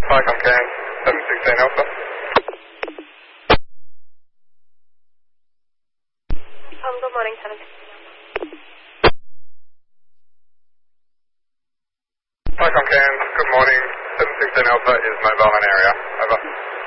Falcon Can, 716 Alpha. Good morning, 716. Falcon Can, good morning. 716 Alpha is mobile in area. Over.